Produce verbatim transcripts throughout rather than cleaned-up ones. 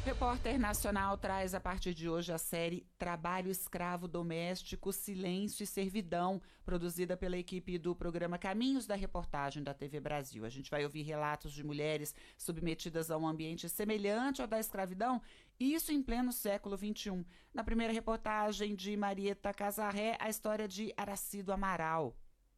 Repórter Nacional traz a partir de hoje a série Trabalho Escravo Doméstico, Silêncio e Servidão, produzida pela equipe do programa Caminhos da Reportagem da T V Brasil. A gente vai ouvir relatos de mulheres submetidas a um ambiente semelhante ao da escravidão, isso em pleno século vinte e um. Na primeira reportagem de Marieta Casarré, a história de Aracy do Amaral.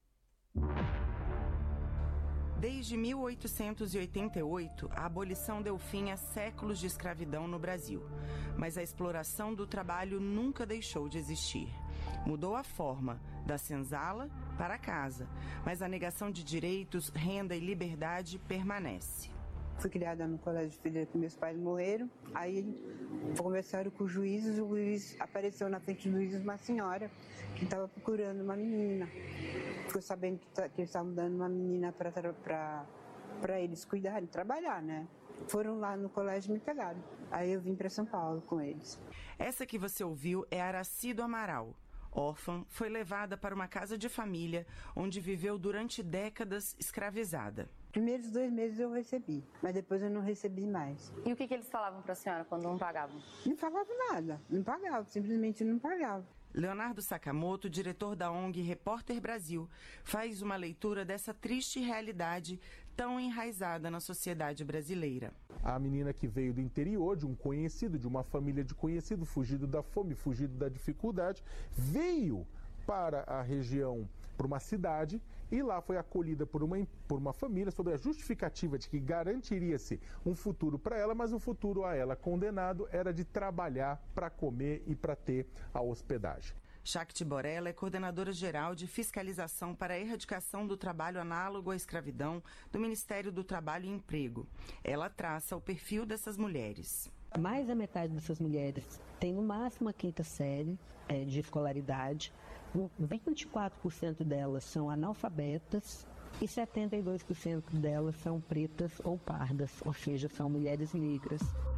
Desde mil oitocentos e oitenta e oito, a abolição deu fim a séculos de escravidão no Brasil. Mas a exploração do trabalho nunca deixou de existir. Mudou a forma, da senzala para a casa, mas a negação de direitos, renda e liberdade permanece. Fui criada no colégio federal que meus pais morreram. Aí conversaram com o juiz, o juiz apareceu na frente do juiz uma senhora que estava procurando uma menina. Ficou sabendo que, que eles estavam dando uma menina para eles cuidarem, trabalhar, né? Foram lá no colégio e me pegaram. Aí eu vim para São Paulo com eles. Essa que você ouviu é Aracy do Amaral. Órfã, foi levada para uma casa de família, onde viveu durante décadas escravizada. Primeiros dois meses eu recebi, mas depois eu não recebi mais. E o que, que eles falavam para a senhora quando não pagavam? Não falavam nada, não pagavam, simplesmente não pagavam. Leonardo Sakamoto, diretor da O N G Repórter Brasil, faz uma leitura dessa triste realidade tão enraizada na sociedade brasileira. A menina que veio do interior, de um conhecido, de uma família de conhecido, fugido da fome, fugido da dificuldade, veio para a região, para uma cidade, e lá foi acolhida por uma, por uma família sob a justificativa de que garantiria-se um futuro para ela, mas o futuro a ela condenado era de trabalhar para comer e para ter a hospedagem. Shakti Borella é coordenadora geral de fiscalização para a erradicação do trabalho análogo à escravidão do Ministério do Trabalho e Emprego. Ela traça o perfil dessas mulheres. Mais da metade dessas mulheres tem no máximo a quinta série é, de escolaridade, vinte e quatro por cento delas são analfabetas e setenta e dois por cento delas são pretas ou pardas, ou seja, são mulheres negras.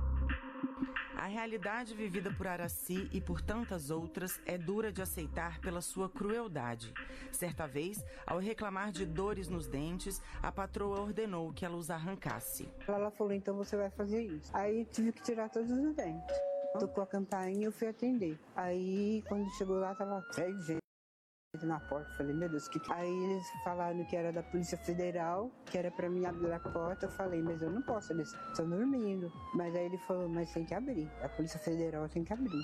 A realidade vivida por Aracy e por tantas outras é dura de aceitar pela sua crueldade. Certa vez, ao reclamar de dores nos dentes, a patroa ordenou que ela os arrancasse. Ela falou, então você vai fazer isso. Aí tive que tirar todos os dentes. Tocou a campainha e eu fui atender. Aí, quando chegou lá, tava dez gente na porta. Falei, meu Deus, que... Aí eles falaram que era da Polícia Federal, que era pra mim abrir a porta. Eu falei, mas eu não posso, eles estão dormindo. Mas aí ele falou, mas tem que abrir. A Polícia Federal tem que abrir.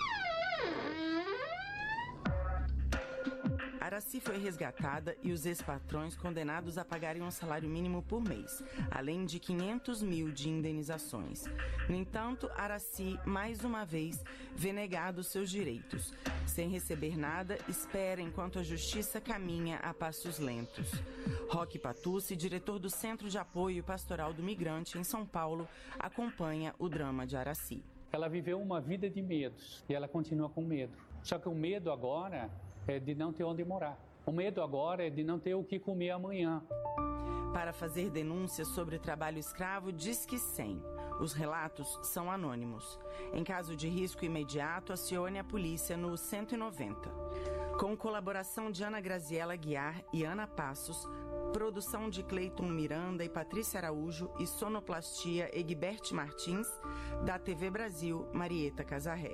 Aracy foi resgatada e os ex-patrões condenados a pagarem um salário mínimo por mês, além de quinhentos mil de indenizações. No entanto, Aracy, mais uma vez, vê negados seus direitos. Sem receber nada, espera enquanto a justiça caminha a passos lentos. Roque Patucci, diretor do Centro de Apoio Pastoral do Migrante, em São Paulo, acompanha o drama de Aracy. Ela viveu uma vida de medos e ela continua com medo. Só que o medo agora é de não ter onde morar. O medo agora é de não ter o que comer amanhã. Para fazer denúncias sobre trabalho escravo, Disque cem. Os relatos são anônimos. Em caso de risco imediato, acione a polícia no cento e noventa. Com colaboração de Ana Graziela Guiar e Ana Passos, produção de Cleiton Miranda e Patrícia Araújo e sonoplastia Egbert Martins, da T V Brasil, Marieta Casarré.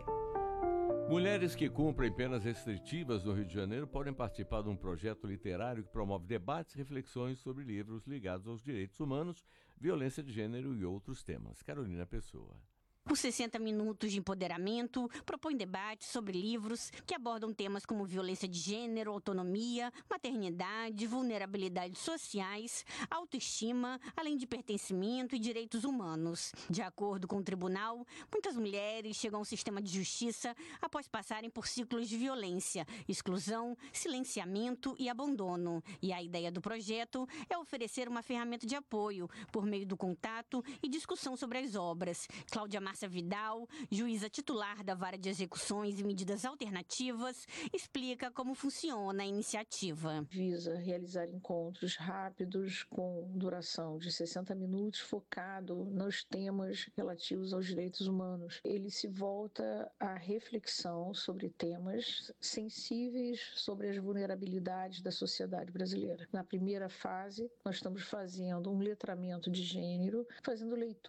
Mulheres que cumprem penas restritivas no Rio de Janeiro podem participar de um projeto literário que promove debates e reflexões sobre livros ligados aos direitos humanos, violência de gênero e outros temas. Carolina Pessoa. Os sessenta Minutos de Empoderamento propõe debates sobre livros que abordam temas como violência de gênero, autonomia, maternidade, vulnerabilidades sociais, autoestima, além de pertencimento e direitos humanos. De acordo com o tribunal, muitas mulheres chegam ao sistema de justiça após passarem por ciclos de violência, exclusão, silenciamento e abandono. E a ideia do projeto é oferecer uma ferramenta de apoio por meio do contato e discussão sobre as obras. Cláudia Márcia Vidal, juíza titular da Vara de Execuções e Medidas Alternativas, explica como funciona a iniciativa. Visa realizar encontros rápidos com duração de sessenta minutos, focado nos temas relativos aos direitos humanos. Ele se volta à reflexão sobre temas sensíveis sobre as vulnerabilidades da sociedade brasileira. Na primeira fase, nós estamos fazendo um letramento de gênero, fazendo leitura